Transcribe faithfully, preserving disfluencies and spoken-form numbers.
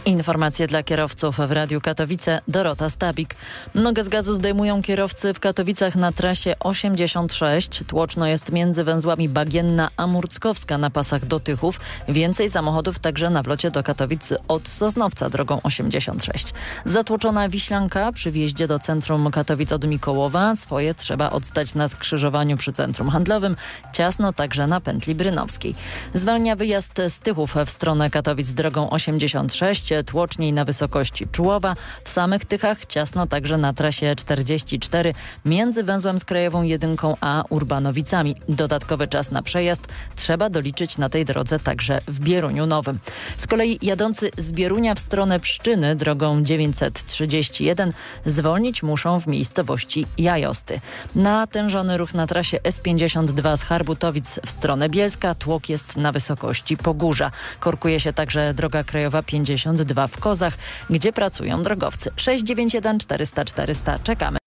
Informacje dla kierowców w Radiu Katowice. Dorota Stabik. Nogę z gazu zdejmują kierowcy w Katowicach na trasie osiemdziesiąt sześć. Tłoczno jest między węzłami Bagienna a Murckowska na pasach do Tychów. Więcej samochodów także na wlocie do Katowic od Sosnowca drogą osiemdziesiąt sześć. Zatłoczona Wiślanka przy wjeździe do centrum Katowic od Mikołowa. Swoje trzeba odstać na skrzyżowaniu przy centrum handlowym. Ciasno także na pętli brynowskiej. Zwalnia wyjazd z Tychów w stronę Katowic drogą osiemdziesiąt sześć. Tłoczniej na wysokości Czułowa. W samych Tychach ciasno także na trasie czterdzieści cztery między węzłem z Krajową Jedynką a Urbanowicami. Dodatkowy czas na przejazd trzeba doliczyć na tej drodze także w Bieruniu Nowym. Z kolei jadący z Bierunia w stronę Pszczyny drogą dziewięćset trzydzieści jeden zwolnić muszą w miejscowości Jajosty. Natężony ruch na trasie S pięćdziesiąt dwa z Harbutowic w stronę Bielska. Tłok jest na wysokości Pogórza. Korkuje się także droga krajowa pięćdziesiąt dwa w Kozach, gdzie pracują drogowcy. sześć dziewięć jeden czterysta czterysta. Czekamy.